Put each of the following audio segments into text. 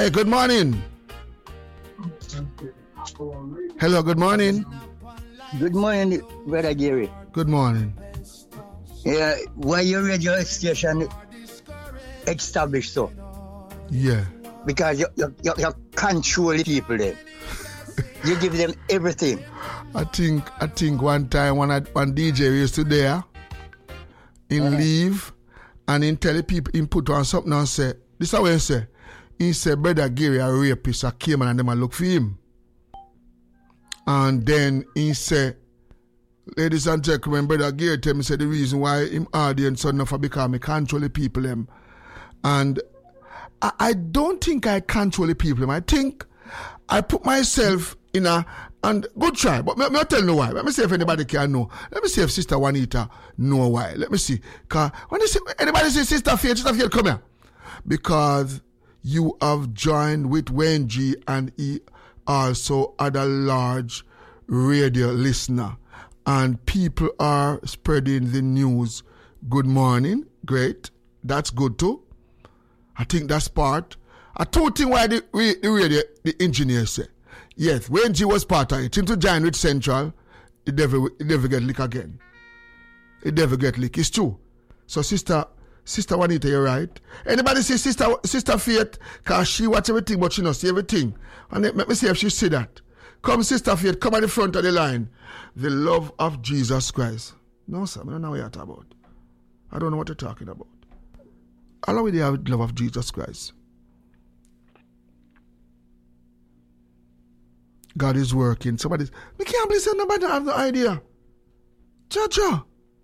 Hey, good morning. Hello, good morning. Good morning, Brother Gary. Good morning. Yeah, why your radio station established so? Yeah. Because you control the people there. You give them everything. I think one time one DJ used to there, in leave, and in tell the people, in put on something and say, this is what he say. He said, Brother Gary, a rapist, I came and them a look for him. And then he said, ladies and gentlemen, Brother Gary tell me say the reason why him audience so enough because I control the people them. And I don't think I control the people them. I think I put myself in a, and good try, but me tell you why. Let me see if anybody can know. Let me see if Sister Juanita know why. Let me see. Cause when anybody say Sister Faith, come here. Because you have joined with Wayne G and he also other large radio listener. And people are spreading the news. Good morning. Great. That's good too. I think that's part. I two things why the radio, the engineer say. Yes, when G was part of it, him to join with Central, it never get leak again. It never get leak. It's true. So Sister Juanita, you're right. Anybody say Sister Faith, cause she watch everything, but she not see everything. And let me see if she see that. Come, Sister Faith, come at the front of the line. The love of Jesus Christ. No, sir, I don't know what you're talking about. I don't know what you're talking about. How will they have the love of Jesus Christ? God is working. Somebody, we can't believe nobody have the idea. Jaja.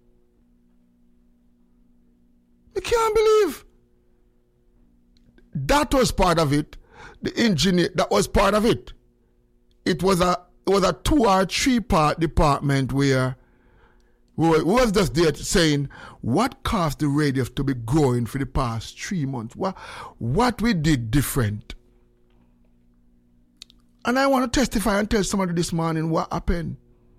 We can't believe. That was part of it. The engineer, that was part of it. It was a 2 or 3 part department where we was just there saying what caused the radio to be growing for the past 3 months. What we did different. And I want to testify and tell somebody this morning what happened.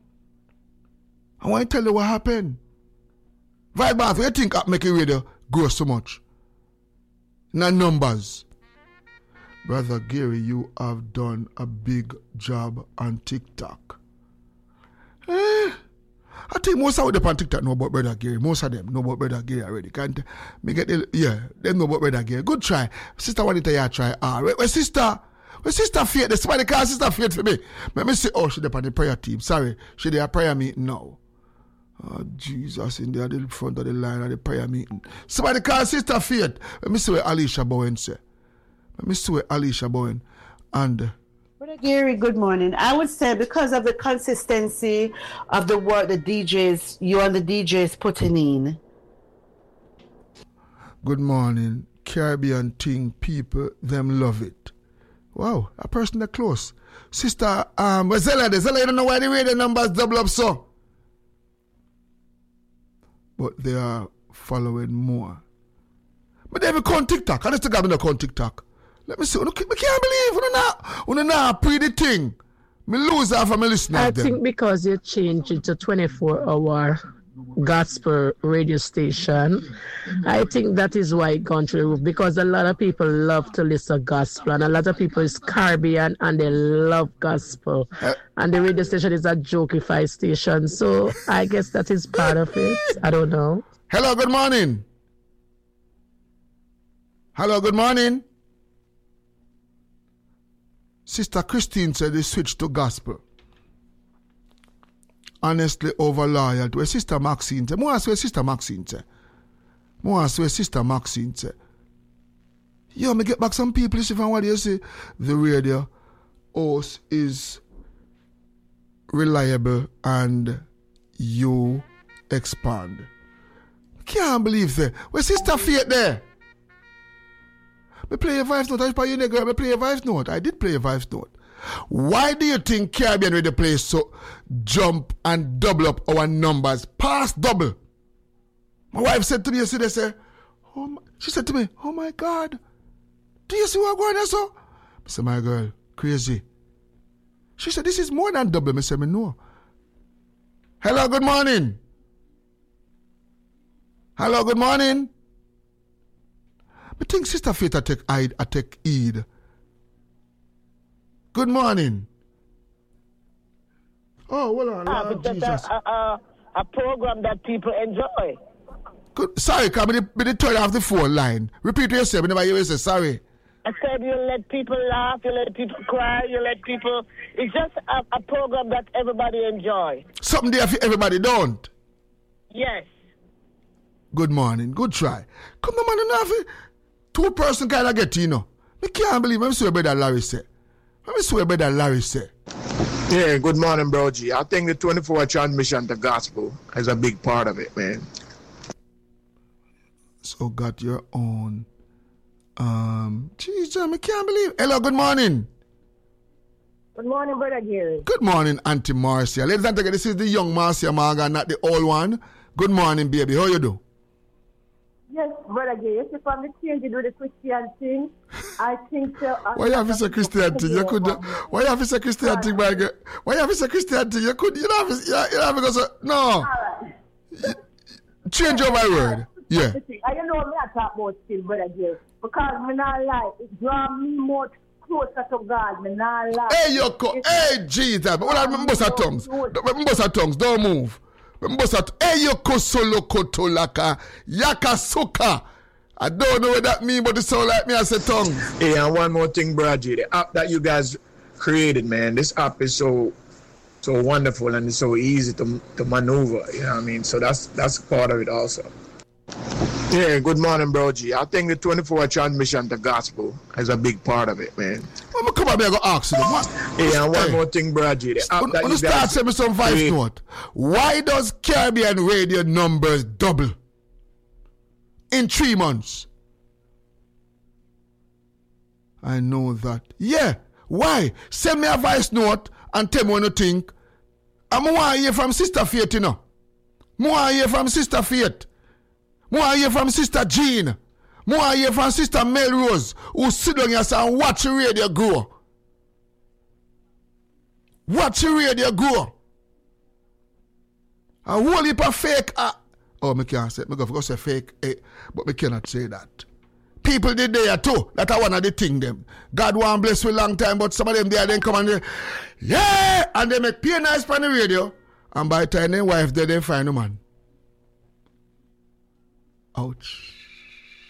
I want to tell you what happened. Vibe Bath, what do you think making radio grow so much? Not numbers. Brother Gary, you have done a big job on TikTok. I think most of them on TikTok know about Brother Gary. Most of them know about Brother Gary already. Can't me get they know about Brother Gary. Good try. Sister Juanita, you try. Well, Sister Faith, somebody call Sister Faith for me. Let me say, oh, she's on the prayer team. Sorry, she's there prayer meeting now. Oh, Jesus, in there at the front of the line of the prayer meeting. Somebody call Sister Faith. Let me see what Alicia Bowen say. Let me see what Alicia Bowen and... Brother Gary, good morning. I would say because of the consistency of the work the DJs, you and the DJs putting in. Good morning. Caribbean thing, people, them love it. Wow, a person that close. Sister, Zella, you don't know why the radio numbers double up so. But they are following more. But they have a count TikTok. I just think I'm in a count TikTok. Let me see. I can't believe you not pre the thing. Me lose half of my listeners. I think because you changed it to 24-hour gospel radio station, I think that is why it gone through, because a lot of people love to listen to gospel and a lot of people is Caribbean and they love gospel and the radio station is a jokify station, so I guess that is part of it. I don't know. Hello, good morning. Hello, good morning. Sister Christine said they switched to gospel. Honestly, over loyalty. Where Sister Maxine said. More where Sister Maxine said. More where Sister Maxine said. Yo, me get back some people. If I want to say the radio host is reliable and you expand. Can't believe that. Where Sister Faith there? Me play a voice note. I play a voice note. I did play a voice note. Why do you think Caribbean Radio plays so jump and double up our numbers? Past double. My wife said to me yesterday, she said to me, oh my God, do you see what going on so? I said, my girl, crazy. She said, this is more than double. I said, no. Hello, good morning. Hello, good morning. I think Sister Faith I take heed Good morning. Oh, hold on. Lord It's Jesus. a program that people enjoy. Good. Sorry, come in the turn off the phone line. Repeat what you said. Whenever you say sorry. I said you let people laugh, you let people cry, you let people... It's just a program that everybody enjoy. Something there for everybody don't. Yes. Good morning. Good try. Come on, man. Enough. Two-person kind of get you know. I can't believe I'm so bad that Larry said. I'm so bad that Larry said. Yeah, good morning, bro G. I think the 24 transmission to gospel is a big part of it, man. So got your own. Jesus, I can't believe. Hello, good morning. Good morning, Brother Gary. Good morning, Auntie Marcia. Ladies and gentlemen, this is the young Marcia Morgan, not the old one. Good morning, baby. How you do? Yes, Brother Gary. If you from the change, you do the Christian thing. I think so. Why you have to say Christian thing? You could. Why you have to say Christian thing, my girl? Why you have to say Christian thing? You could. You don't have to go say no. All right. Change your my word. Yeah. I don't know me I talk about still, Brother Gary. Because me not like it draw me more closer to God. Me not like. Hey, Jesus. But what are Mbosa tongues? Mbosa tongues. Don't move. Mbosa. Hey, yoko solo koto laka yaka suka. I don't know what that means, but it sounds like me as a tongue. Yeah, and one more thing, bro G. The app that you guys created, man. This app is so wonderful and it's so easy to maneuver. You know what I mean? So that's part of it also. Yeah, good morning, bro G. I think the 24 transmission to gospel is a big part of it, man. I'm come up here and go ask you. Yeah, and one more thing, bro G. The app that you start guys send me some voice note. Why does Caribbean radio numbers double in 3 months? I know that. Yeah. Why? Send me a voice note and tell me what you think. I want to hear from Sister Faith, you know. I want to hear from Sister Faith. I want to hear from Sister Jean. I want to hear from Sister Melrose, who sit down here and watch the radio grow. Watch the radio grow. A whole heap of fake. I can't say. I go say fake, but I cannot say that. People did there too. That are one of the things them. God want bless for a long time, but some of them there then come and yeah, and they make pay nice on the radio. And by the time their wife there, they find a man. Ouch.